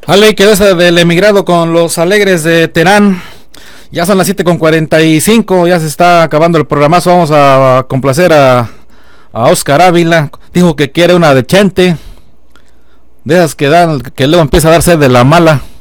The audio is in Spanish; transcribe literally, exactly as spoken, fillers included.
Ale, quedó esa del emigrado con los Alegres de Terán. Ya son las siete con cuarenta y cinco, ya se está acabando el programazo. Vamos a complacer a, a Oscar Ávila. Dijo que quiere una de Chente, de esas que dan, que luego empieza a dar sed de la mala.